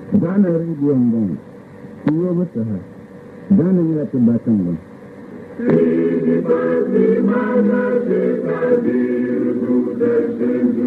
Gana rediyon gan, iyo bata ha, gana ya ta batan gan. Sidi Basi Mana Shekadi Rudu Deshin